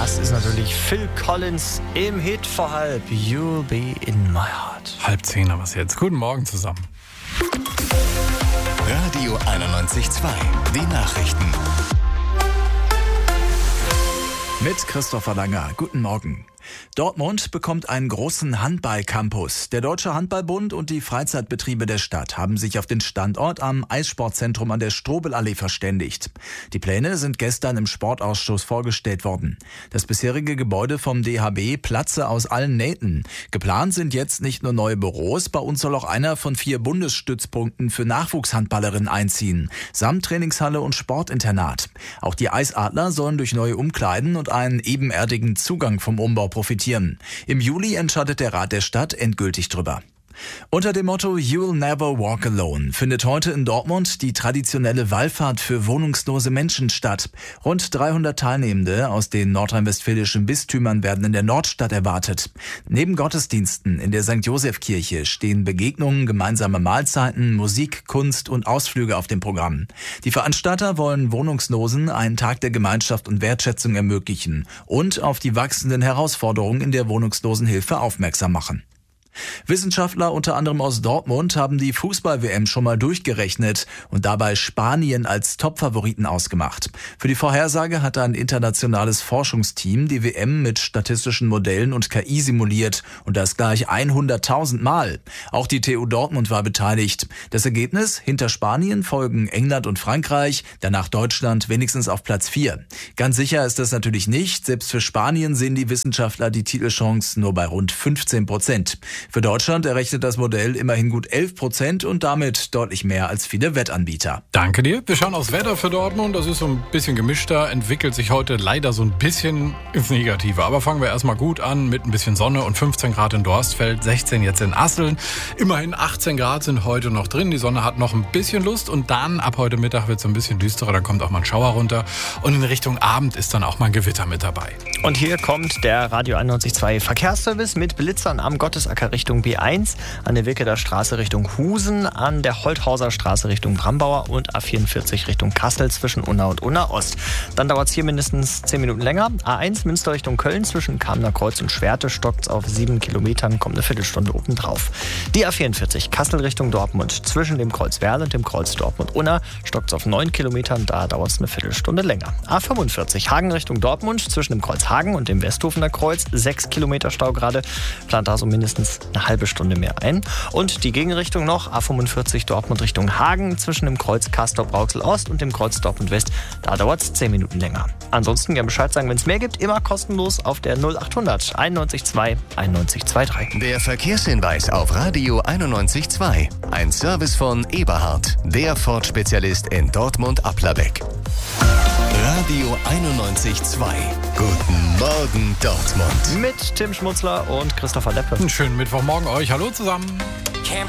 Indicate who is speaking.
Speaker 1: Das ist natürlich Phil Collins im Hit vor halb. You'll be in my heart.
Speaker 2: 9:30 haben wir es jetzt. Guten Morgen zusammen.
Speaker 3: Radio 91.2, die Nachrichten.
Speaker 4: Mit Christopher Langer. Guten Morgen. Dortmund bekommt einen großen Handball-Campus. Der Deutsche Handballbund und die Freizeitbetriebe der Stadt haben sich auf den Standort am Eissportzentrum an der Strobelallee verständigt. Die Pläne sind gestern im Sportausschuss vorgestellt worden. Das bisherige Gebäude vom DHB platze aus allen Nähten. Geplant sind jetzt nicht nur neue Büros, bei uns soll auch einer von 4 Bundesstützpunkten für Nachwuchshandballerinnen einziehen, samt Trainingshalle und Sportinternat. Auch die Eisadler sollen durch neue Umkleiden und einen ebenerdigen Zugang vom Umbau profitieren. Im Juli entscheidet der Rat der Stadt endgültig drüber. Unter dem Motto You'll Never Walk Alone findet heute in Dortmund die traditionelle Wallfahrt für wohnungslose Menschen statt. Rund 300 Teilnehmende aus den nordrhein-westfälischen Bistümern werden in der Nordstadt erwartet. Neben Gottesdiensten in der St. Joseph-Kirche stehen Begegnungen, gemeinsame Mahlzeiten, Musik, Kunst und Ausflüge auf dem Programm. Die Veranstalter wollen Wohnungslosen einen Tag der Gemeinschaft und Wertschätzung ermöglichen und auf die wachsenden Herausforderungen in der Wohnungslosenhilfe aufmerksam machen. Wissenschaftler unter anderem aus Dortmund haben die Fußball-WM schon mal durchgerechnet und dabei Spanien als Topfavoriten ausgemacht. Für die Vorhersage hat ein internationales Forschungsteam die WM mit statistischen Modellen und KI simuliert und das gleich 100.000 Mal. Auch die TU Dortmund war beteiligt. Das Ergebnis: hinter Spanien folgen England und Frankreich, danach Deutschland wenigstens auf Platz 4. Ganz sicher ist das natürlich nicht. Selbst für Spanien sehen die Wissenschaftler die Titelchance nur bei rund 15%. Für Deutschland errechnet das Modell immerhin gut 11% und damit deutlich mehr als viele Wettanbieter.
Speaker 2: Danke dir. Wir schauen aufs Wetter für Dortmund. Das ist so ein bisschen gemischter, entwickelt sich heute leider so ein bisschen ins Negative. Aber fangen wir erstmal gut an mit ein bisschen Sonne und 15 Grad in Dorstfeld, 16 jetzt in Asseln. Immerhin 18 Grad sind heute noch drin. Die Sonne hat noch ein bisschen Lust und dann ab heute Mittag wird es ein bisschen düsterer. Dann kommt auch mal ein Schauer runter und in Richtung Abend ist dann auch mal ein Gewitter mit dabei.
Speaker 1: Und hier kommt der Radio 91.2 Verkehrsservice mit Blitzern am Gottesacker Richtung B1, an der Wilkeler Straße Richtung Husen, an der Holthauser Straße Richtung Brambauer und A44 Richtung Kassel zwischen Unna und Unna Ost. Dann dauert es hier mindestens 10 Minuten länger. A1 Münster Richtung Köln zwischen Kamener Kreuz und Schwerte stockt auf 7 Kilometern, kommt eine Viertelstunde obendrauf. Die A44 Kassel Richtung Dortmund zwischen dem Kreuz Werl und dem Kreuz Dortmund-Unna stockt es auf 9 Kilometern, da dauert es eine Viertelstunde länger. A45 Hagen Richtung Dortmund zwischen dem Kreuz Hagen und dem Westhofener Kreuz, 6 Kilometer Stau gerade, plant da so mindestens eine halbe Stunde mehr ein. Und die Gegenrichtung noch, A45 Dortmund Richtung Hagen zwischen dem Kreuz Castor-Brauxel Ost und dem Kreuz Dortmund West, da dauert es 10 Minuten länger. Ansonsten gerne Bescheid sagen, wenn es mehr gibt, immer kostenlos auf der 0800 91.2 91.23.
Speaker 3: Der Verkehrshinweis auf Radio 91.2. Ein Service von Eberhard, der Ford-Spezialist in Dortmund-Applerbeck. Radio 91.2. Guten Morgen Dortmund.
Speaker 1: Mit Tim Schmutzler und Christopher Leppe.
Speaker 2: Einen schönen Mittwochmorgen euch. Hallo zusammen.